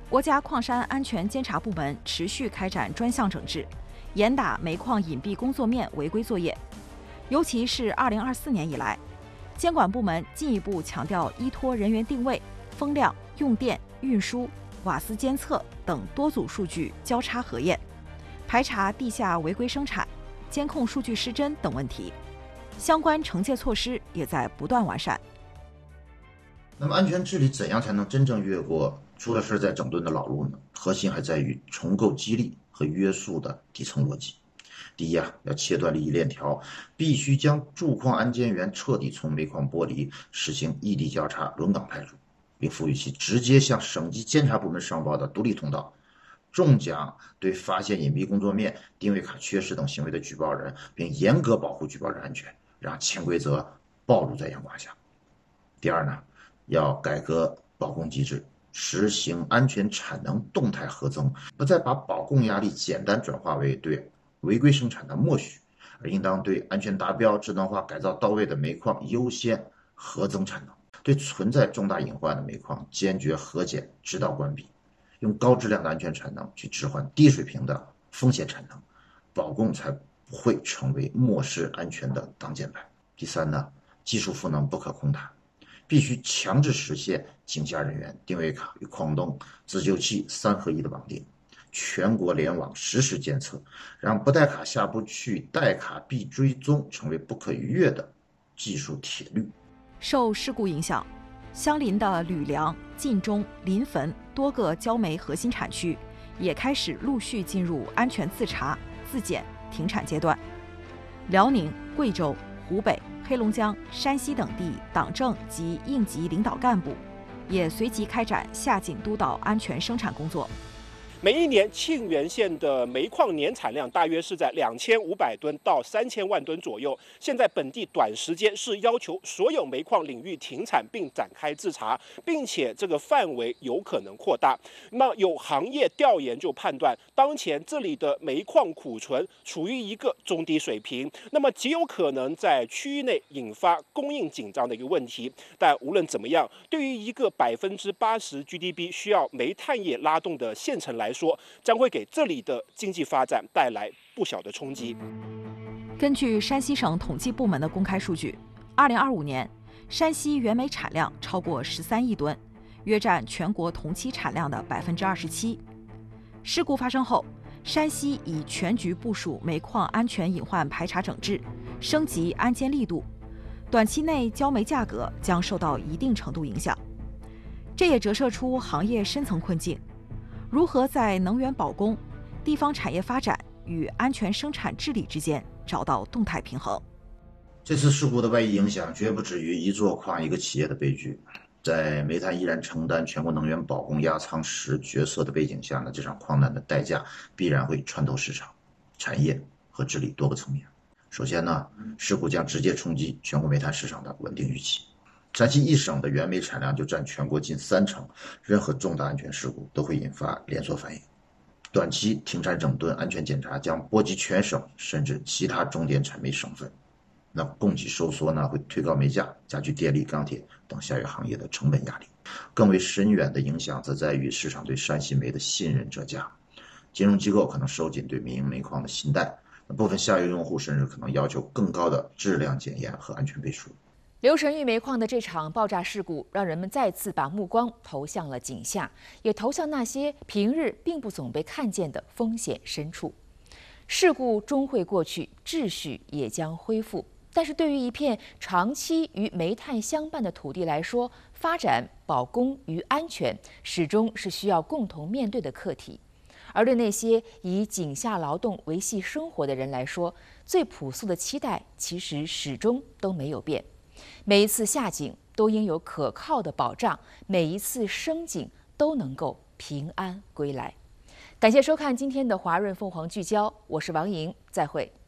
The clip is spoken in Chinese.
国家矿山安全监察部门持续开展专项整治，严打煤矿隐蔽工作面违规作业。尤其是2024年以来，监管部门进一步强调依托人员定位、风量、用电、运输、瓦斯监测等多组数据交叉核验，排查地下违规生产、监控数据失真等问题。相关惩戒措施也在不断完善。 那么安全治理怎样才能真正越过出了事再整顿的老路呢？核心还在于重构激励和约束的底层逻辑。第一要切断利益链条，必须将驻矿安监员彻底从煤矿剥离，实行异地交叉、轮岗派驻，并赋予其直接向省级监察部门上报的独立通道。重奖对发现隐蔽工作面、定位卡缺失等行为的举报人，并严格保护举报人安全，让潜规则暴露在阳光下。第二要改革保供机制，实行安全产能动态核增，不再把保供压力简单转化为对违规生产的默许，而应当对安全达标、智能化改造到位的煤矿优先核增产能，对存在重大隐患的煤矿坚决核检直到关闭，用高质量的安全产能去置换低水平的风险产能，保供才不会成为漠视安全的挡箭牌。第三技术赋能不可空谈，必须强制实现井下人员、定位卡与矿洞、自救器3合1的绑定，全国联网实时监测，让不带卡下不去、带卡必追踪成为不可逾越的技术铁律。 受事故影响，相邻的吕梁、晋中、临汾多个焦煤核心产区也开始陆续进入安全自查、自检、停产阶段。辽宁、贵州、湖北、黑龙江、山西等地党政及应级领导干部也随即开展下井督导安全生产工作。 每一年沁源县的煤矿年产量大约是在2500吨到3000万吨左右。现在本地短时间是要求所有煤矿领域停产并展开自查，并且这个范围有可能扩大。那么有行业调研就判断，当前这里的煤矿库存处于一个中低水平，那么极有可能在区域内引发供应紧张的一个问题。但无论怎么样，对于一个80% GDP 需要煤炭业拉动的县城来说，将会给这里的经济发展带来不小的冲击。 根据山西省统计部门的公开数据，2025年山西原煤产量超过13亿吨，约占全国同期产量的27%。事故发生后，山西已全局部署煤矿安全隐患排查整治，升级安监力度，短期内焦煤价格将受到一定程度影响。这也折射出行业深层困境。如何在能源保供、地方产业发展与安全生产治理之间找到动态平衡？ 这次事故的外溢影响绝不止于一座矿、一个企业的悲剧。在煤炭依然承担全国能源保供压舱石角色的背景下这场矿难的代价必然会穿透市场、产业和治理多个层面。首先事故将直接冲击全国煤炭市场的稳定预期。山西一省的原煤产量就占全国近30%，任何重大安全事故都会引发连锁反应。短期停产整顿安全检查将波及全省甚至其他重点产煤省份。那供给收缩会推高煤价，加剧电力、钢铁等下游行业的成本压力。更为深远的影响则在于市场对山西煤的信任折价，金融机构可能收紧对民营煤矿的信贷，部分下游用户甚至可能要求更高的质量检验和安全背书。 刘神峪煤矿的这场爆炸事故，让人们再次把目光投向了井下，也投向那些平日并不总被看见的风险深处。事故终会过去，秩序也将恢复。但是对于一片长期与煤炭相伴的土地来说，发展、保供与安全始终是需要共同面对的课题。而对那些以井下劳动维系生活的人来说，最朴素的期待其实始终都没有变。每一次下井都应有可靠的保障，每一次升井都能够平安归来。感谢收看今天的华润凤凰聚焦，我是王莹，再会。